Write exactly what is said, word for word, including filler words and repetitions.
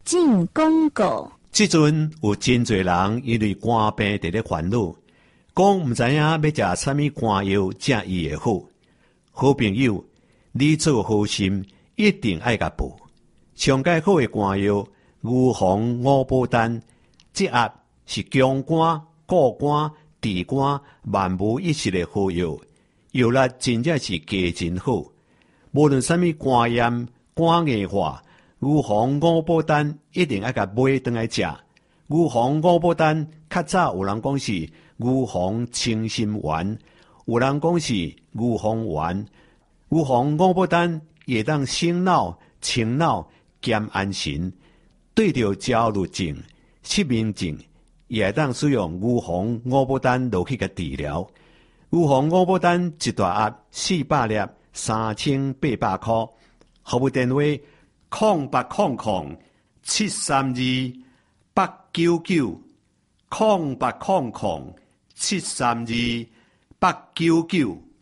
进广告。 即阵有真侪人因为肝病伫咧烦恼，讲毋知影要食啥物肝药才医会好。好朋友，你做好心一定爱甲报。上介好的肝药牛黄五宝丹，这盒是强肝、固肝、治肝、万无一失的好药，药力真正是加真好。无论啥物肝炎、肝硬化，牛黄五宝丹一定爱甲买转来食。牛黄五宝丹较早有人讲是牛黄清心丸，有人讲是牛黄丸。牛黄五宝丹也当醒脑、清脑、兼安神，对着焦虑症、失眠症，也当使用牛黄五宝丹落去甲治疗。牛黄五宝丹一大盒四百粒，三千八百块。服务电话：空八空空七三二八九九，空八空空七三二八九九。